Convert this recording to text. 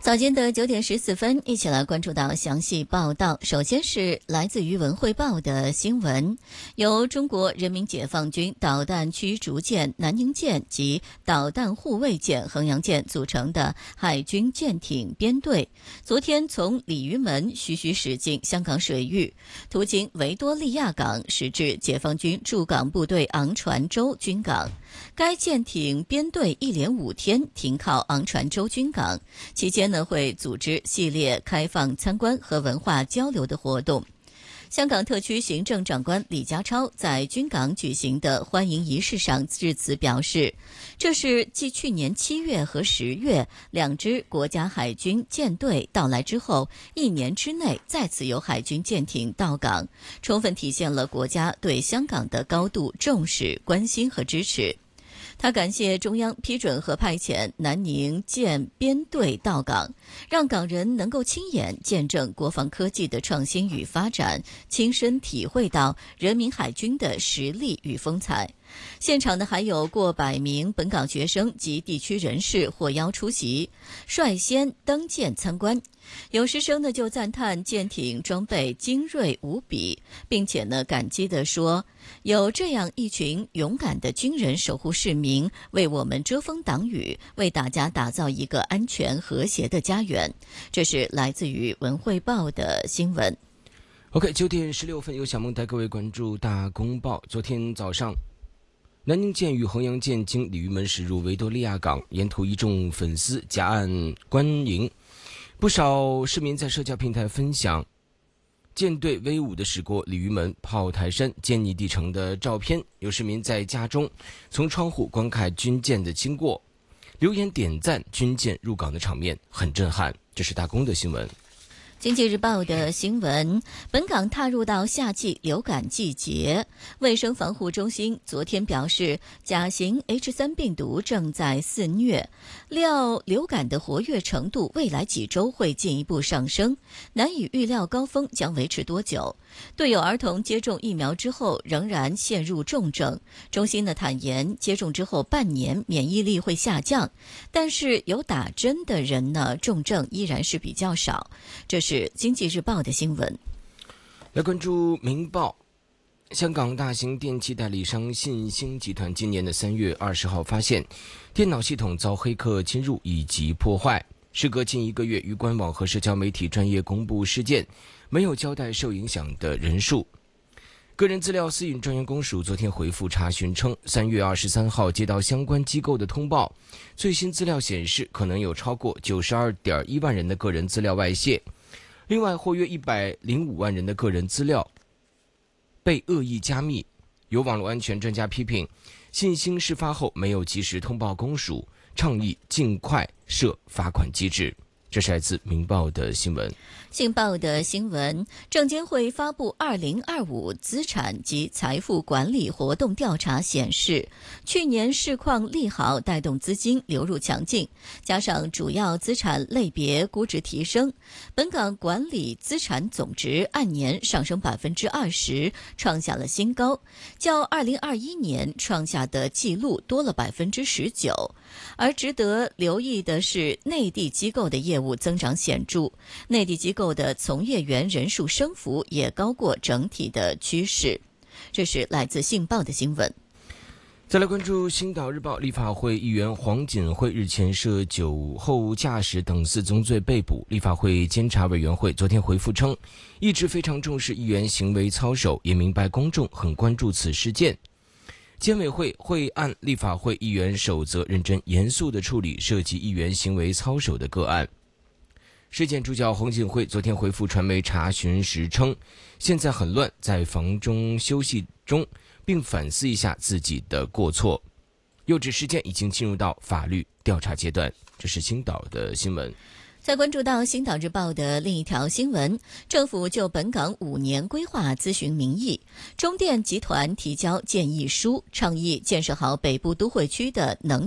早间的9点14分，一起来关注到详细报道。首先是来自于文汇报的新闻，由中国人民解放军导弹驱逐舰南宁舰及导弹护卫舰衡阳舰组成的海军舰艇编队，昨天从鲤鱼门徐徐驶进香港水域，途经维多利亚港，驶至解放军驻港部队昂船洲军港。该舰艇编队一连5天停靠昂船洲军港，期间会组织系列开放参观和文化交流的活动。香港特区行政长官李家超在军港举行的欢迎仪式上致辞表示，这是继去年7月和10月2支国家海军舰队到来之后，1年之内再次有海军舰艇到港，充分体现了国家对香港的高度重视、关心和支持。他感谢中央批准和派遣南宁舰编队到港，让港人能够亲眼见证国防科技的创新与发展，亲身体会到人民海军的实力与风采。现场还有过100名本港学生及地区人士获邀出席，率先登舰参观。有师生就赞叹舰艇装备精锐无比，并且感激地说，有这样一群勇敢的军人守护市民，为我们遮风挡雨，为大家打造一个安全和谐的家园。这是来自于文汇报的新闻。 OK，9点16分，由小梦带各位关注大公报。昨天早上，南宁舰与衡阳舰经鲤鱼门驶入维多利亚港，沿途一众粉丝夹岸观迎，不少市民在社交平台分享舰队威武的驶过鲤鱼门、炮台山、坚尼地城的照片。有市民在家中从窗户观看军舰的经过，留言点赞军舰入港的场面很震撼。这是大公的新闻。 经济日报的新闻，本港踏入到夏季流感季节，卫生防护中心昨天表示，甲型 H3 病毒正在肆虐，料流感的活跃程度未来几周会进一步上升，难以预料高峰将维持多久。对有儿童接种疫苗之后仍然陷入重症，中心坦言，接种之后半年免疫力会下降，但是有打针的人重症依然是比较少。这是经济日报的新闻。 来关注明报，香港大型电器代理商信兴集团今年的3月20号发现，电脑系统遭黑客侵入以及破坏。时隔近1个月，于官网和社交媒体专业公布事件，没有交代受影响的人数。个人资料私隐专员公署昨天回复查询称，3月23号接到相关机构的通报，最新资料显示可能有超过92.1万人的个人资料外泄，另外或约105万人的个人资料被恶意加密。有网络安全专家批评，信兴事发后没有及时通报公署，倡议尽快设罚款机制。这是来自明报的新闻。 信报的新闻，证监会发布2025资产及财富管理活动调查显示，去年市况利好带动资金流入强劲，加上主要资产类别估值提升，本港管理资产总值按年上升20%，创下了新高，较2021年创下的纪录多了19%。而值得留意的是，内地机构的业务增长显著，内地机构的从业员人数升幅也高过整体的趋势。这是来自信报的新闻。 再来关注星岛日报，立法会议员黄锦辉日前涉酒后驾驶等4宗罪被捕。立法会监察委员会昨天回复称，一直非常重视议员行为操守，也明白公众很关注此事件。监委会会按立法会议员守则认真严肃地处理涉及议员行为操守的个案。事件主角黄锦辉昨天回复传媒查询时称，现在很乱，在房中休息中，并反思一下自己的过错。又指事件已经进入到法律调查阶段。这是星岛的新闻。 再关注到星岛日报的另一条新闻，政府就本港5年规划咨询民意，中电集团提交建议书，倡议建设好北部都会区的能